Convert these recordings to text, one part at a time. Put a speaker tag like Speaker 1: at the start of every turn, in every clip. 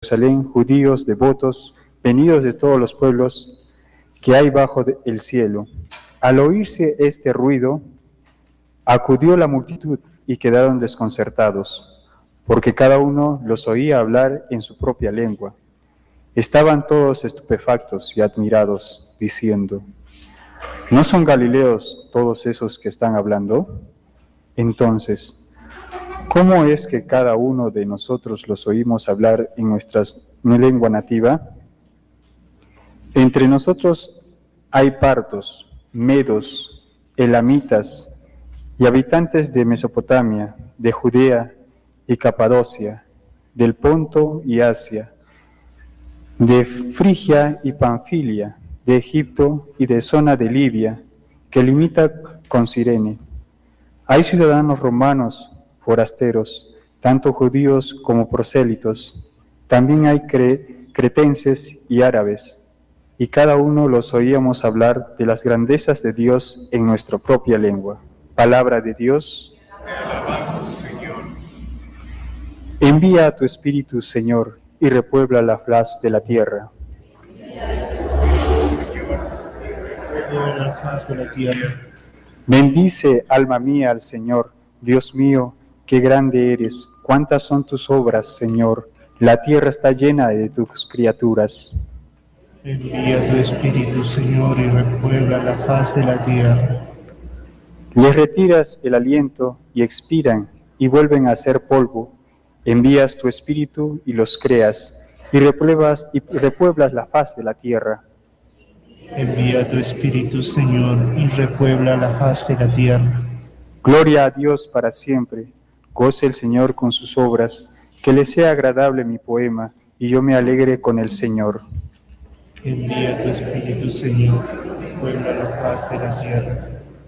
Speaker 1: Jerusalén judíos devotos, venidos de todos los pueblos que hay bajo el cielo. Al oírse este ruido, acudió la multitud y quedaron desconcertados, porque cada uno los oía hablar en su propia lengua. Estaban todos estupefactos y admirados, diciendo: ¿no son galileos todos esos que están hablando? Entonces, ¿cómo es que cada uno de nosotros los oímos hablar en nuestra lengua nativa? Entre nosotros hay partos, medos, elamitas y habitantes de Mesopotamia, de Judea y Capadocia, del Ponto y Asia, de Frigia y Panfilia, de Egipto y de zona de Libia, que limita con Cirene. Hay ciudadanos romanos, forasteros, tanto judíos como prosélitos. También hay cretenses y árabes, y cada uno los oíamos hablar de las grandezas de Dios en nuestra propia lengua. Palabra de Dios.
Speaker 2: Te alabamos, Señor.
Speaker 1: Envía a tu Espíritu, Señor, y repuebla la faz de la tierra.
Speaker 2: La faz de la tierra.
Speaker 1: Bendice, alma mía, al Señor. Dios mío, qué grande eres. Cuántas son tus obras, Señor. La tierra está llena de tus criaturas.
Speaker 2: Envía tu Espíritu, Señor, y repuebla la faz de la tierra.
Speaker 1: Les retiras el aliento y expiran y vuelven a ser polvo. Envías tu Espíritu y los creas, y repueblas la faz de la tierra.
Speaker 2: Envía tu Espíritu, Señor, y repuebla la faz de la tierra.
Speaker 1: Gloria a Dios para siempre. Goce el Señor con sus obras. Que le sea agradable mi poema, y yo me alegre con el Señor.
Speaker 2: Envía tu Espíritu, Señor, y repuebla la faz de la tierra.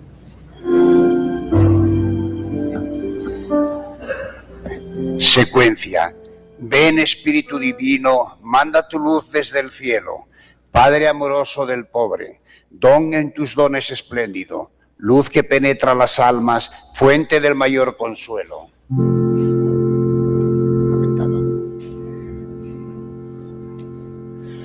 Speaker 3: Secuencia. Ven, Espíritu Divino, manda tu luz desde el cielo. Padre amoroso del pobre, don en tus dones espléndido, luz que penetra las almas, fuente del mayor consuelo.